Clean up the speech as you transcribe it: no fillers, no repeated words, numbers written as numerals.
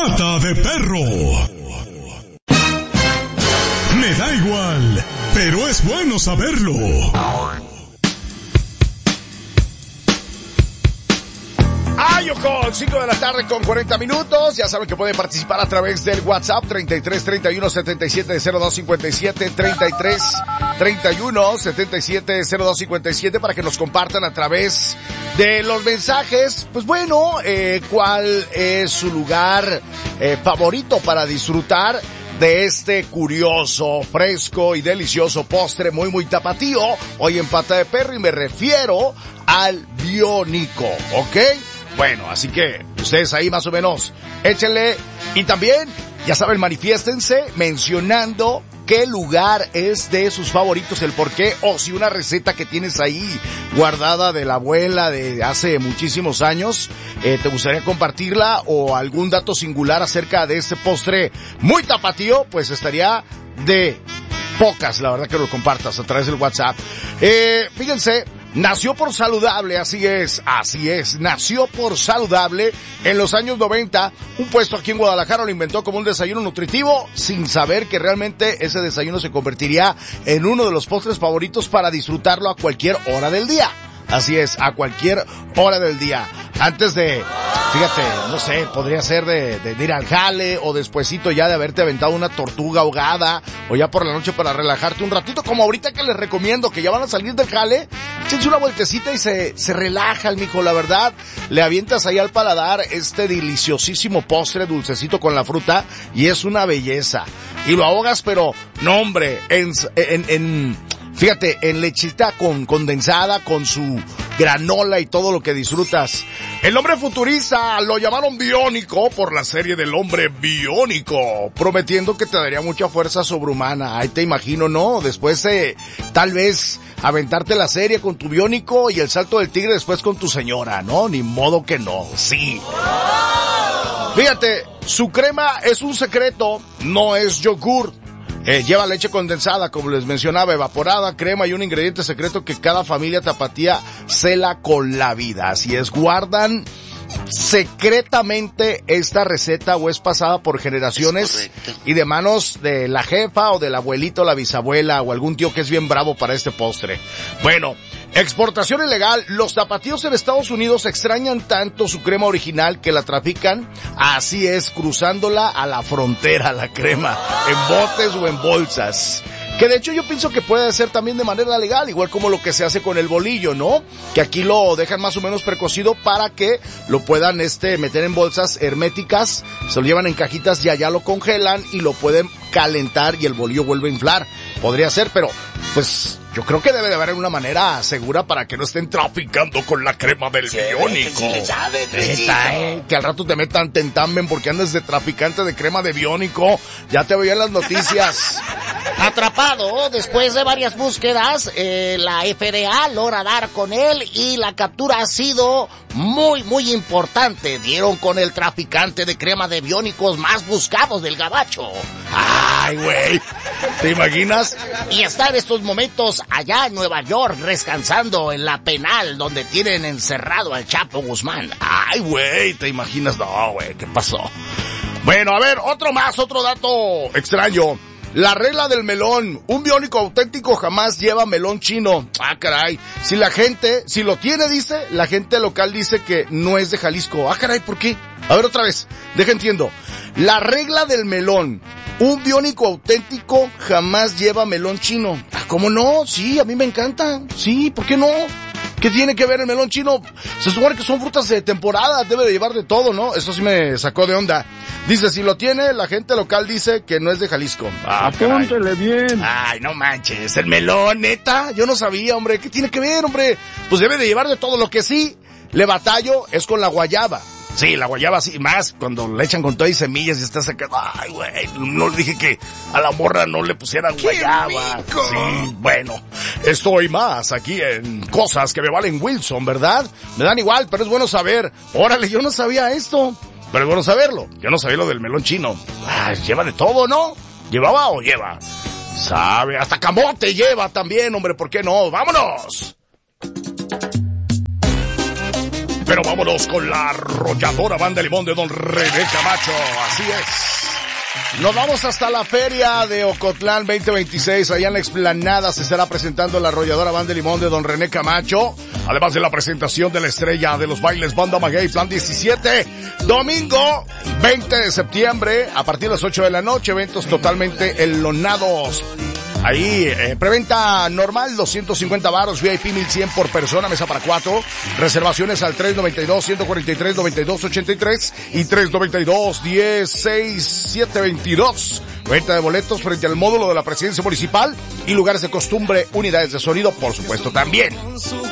Pata de Perro. Me da igual, pero es bueno saberlo. Con 5 de la tarde con 40 minutos. Ya saben que pueden participar a través del WhatsApp 33 31 77 02 57 33 31 77 02 57 para que nos compartan a través de los mensajes. Pues bueno, ¿cuál es su lugar favorito para disfrutar de este curioso, fresco y delicioso postre muy tapatío hoy en Pata de Perro? Y me refiero al biónico, ¿ok? Bueno, así que ustedes ahí más o menos échenle. Y también, ya saben, manifiéstense mencionando qué lugar es de sus favoritos, el por qué, o si una receta que tienes ahí guardada de la abuela de hace muchísimos años, te gustaría compartirla, o algún dato singular acerca de este postre muy tapatío, pues estaría de pocas, la verdad, que lo compartas a través del WhatsApp. Fíjense, nació por saludable, así es, nació por saludable. En los años 90, un puesto aquí en Guadalajara lo inventó como un desayuno nutritivo, sin saber que realmente ese desayuno se convertiría en uno de los postres favoritos para disfrutarlo a cualquier hora del día. Así es, a cualquier hora del día. Antes de, fíjate, no sé, podría ser de ir al jale, o despuesito ya de haberte aventado una tortuga ahogada, o ya por la noche para relajarte un ratito, como ahorita que les recomiendo, que ya van a salir del jale, échense una vueltecita y se relaja el mijo, la verdad. Le avientas ahí al paladar este deliciosísimo postre dulcecito con la fruta, y es una belleza. Y lo ahogas, pero, no hombre, fíjate, en lechita condensada, con su granola y todo lo que disfrutas. El hombre futurista lo llamaron biónico por la serie del hombre biónico, prometiendo que te daría mucha fuerza sobrehumana. Ahí te imagino, ¿no? Después tal vez aventarte la serie con tu biónico y el salto del tigre después con tu señora, ¿no? Ni modo que no, sí. Fíjate, su crema es un secreto, no es yogur. Lleva leche condensada, como les mencionaba, evaporada, crema y un ingrediente secreto que cada familia tapatía cela con la vida. Así es, guardan secretamente esta receta, o es pasada por generaciones y de manos de la jefa o del abuelito o la bisabuela o algún tío que es bien bravo para este postre. Bueno, exportación ilegal. Los tapatíos en Estados Unidos extrañan tanto su crema original que la trafican, así es, cruzándola a la frontera, la crema, en botes o en bolsas. Que de hecho yo pienso que puede ser también de manera legal, igual como lo que se hace con el bolillo, ¿no? Que aquí lo dejan más o menos precocido para que lo puedan meter en bolsas herméticas, se lo llevan en cajitas y allá lo congelan y lo pueden calentar y el bolillo vuelve a inflar. Podría ser, pero pues yo creo que debe de haber una manera segura para que no estén traficando con la crema del biónico. Que al rato te metan tentamen porque andas de traficante de crema de biónico. Ya te veía en las noticias. Atrapado después de varias búsquedas, la FDA logra dar con él y la captura ha sido muy importante. Dieron con el traficante de crema de biónicos más buscados del gabacho. Ay, güey, ¿te imaginas? Y está en estos momentos allá en Nueva York descansando en la penal donde tienen encerrado al Chapo Guzmán. Ay, güey, ¿te imaginas? No, güey, ¿qué pasó? Bueno, a ver, otro dato extraño. La regla del melón. Un biónico auténtico jamás lleva melón chino. Ah, caray. Si lo tiene, dice, la gente local dice que no es de Jalisco. Ah, caray, ¿por qué? A ver, otra vez. Entiendo. La regla del melón. Un biónico auténtico jamás lleva melón chino. Ah, ¿cómo no? Sí, a mí me encanta. Sí, ¿por qué no? ¿Qué tiene que ver el melón chino? Se supone que son frutas de temporada, debe de llevar de todo, ¿no? Eso sí me sacó de onda. Dice, si lo tiene, la gente local dice que no es de Jalisco. Ah, apúntele bien. Ay, no manches, el melón, neta, yo no sabía, hombre. ¿Qué tiene que ver, hombre? Pues debe de llevar de todo. Lo que sí le batallo es con la guayaba. Sí, la guayaba sí, más cuando le echan con todo y semillas y está sacando. Ay, güey, no le dije que a la morra no le pusieran guayaba. Rico. Sí, bueno, estoy más aquí en cosas que me valen Wilson, ¿verdad? Me dan igual, pero es bueno saber. Órale, yo no sabía esto, pero es bueno saberlo. Yo no sabía lo del melón chino. Ay, lleva de todo, ¿no? ¿Llevaba o lleva? Sabe, hasta camote lleva también, hombre, ¿por qué no? ¡Vámonos! Pero vámonos con la arrolladora Banda Limón de don René Camacho. Así es. Nos vamos hasta la Feria de Ocotlán 2026. Allá en la explanada se estará presentando la arrolladora Banda Limón de don René Camacho. Además de la presentación de la estrella de los bailes Banda Maguey Plan 17. Domingo 20 de septiembre a partir de las 8 de la noche. Eventos totalmente enlonados. Ahí, preventa normal, 250 varos, VIP 1100 por persona, mesa para 4. Reservaciones al 392-143-9283 y 392-16722. Venta de boletos frente al módulo de la Presidencia Municipal y lugares de costumbre, unidades de sonido, por supuesto, también.